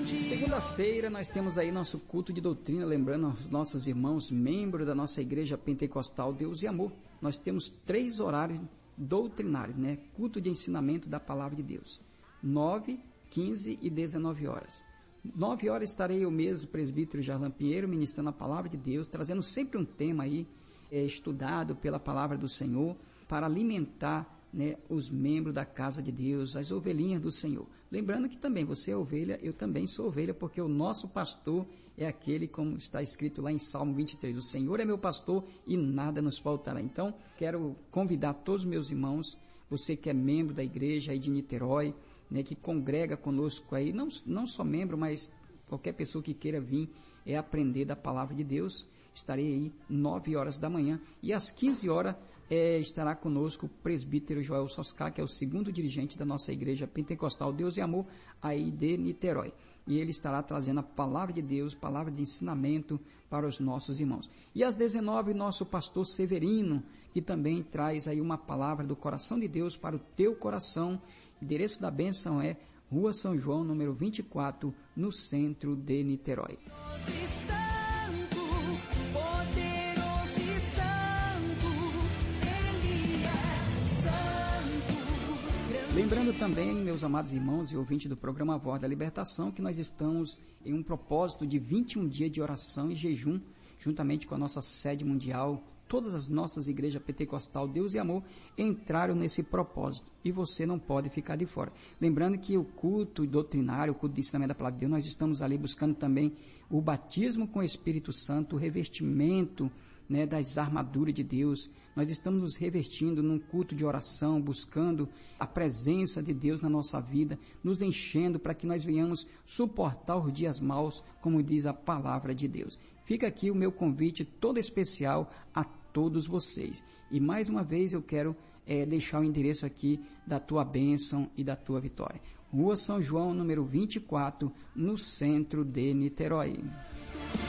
Segunda-feira nós temos aí nosso culto de doutrina, lembrando aos nossos irmãos, membros da nossa igreja pentecostal Deus e Amor. Nós temos 3 horários doutrinários, né? Culto de ensinamento da palavra de Deus, 9, 15 e 19 horas. 9 horas estarei eu mesmo, presbítero Jarlan Pinheiro, ministrando a palavra de Deus, trazendo sempre um tema aí estudado pela palavra do Senhor, para alimentar, né, os membros da casa de Deus, as ovelhinhas do Senhor. Lembrando que também você é ovelha, eu também sou ovelha, porque o nosso pastor é aquele, como está escrito lá em Salmo 23, o Senhor é meu pastor e nada nos faltará. Então, quero convidar todos os meus irmãos, você que é membro da igreja aí de Niterói, né, que congrega conosco aí, não só membro, mas qualquer pessoa que queira vir aprender da palavra de Deus. Estarei aí 9 horas da manhã e às 15 horas estará conosco o presbítero Joel Soscar, que é o segundo dirigente da nossa igreja pentecostal Deus e Amor aí de Niterói. E ele estará trazendo a palavra de Deus, palavra de ensinamento para os nossos irmãos. E às 19 nosso pastor Severino, que também traz aí uma palavra do coração de Deus para o teu coração. O endereço da bênção é Rua São João, número 24, no centro de Niterói. Lembrando também, meus amados irmãos e ouvintes do programa Voz da Libertação, que nós estamos em um propósito de 21 dias de oração e jejum, juntamente com a nossa sede mundial. Todas as nossas igrejas pentecostal Deus e Amor entraram nesse propósito e você não pode ficar de fora. Lembrando que o culto doutrinário, o culto de ensinamento da palavra de Deus, nós estamos ali buscando também o batismo com o Espírito Santo, o revestimento, né, das armaduras de Deus. Nós estamos nos revestindo num culto de oração, buscando a presença de Deus na nossa vida, nos enchendo para que nós venhamos suportar os dias maus, como diz a palavra de Deus. Fica aqui o meu convite todo especial a todos vocês. E mais uma vez eu quero deixar o endereço aqui da tua bênção e da tua vitória. Rua São João, número 24, no centro de Niterói.